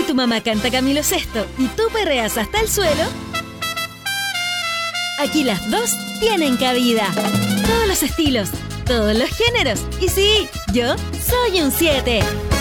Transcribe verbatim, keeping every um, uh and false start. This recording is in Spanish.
tu mamá canta Camilo Sesto y tú perreas hasta el suelo, aquí las dos tienen cabida. Todos los estilos, todos los géneros. Y sí, yo soy un siete.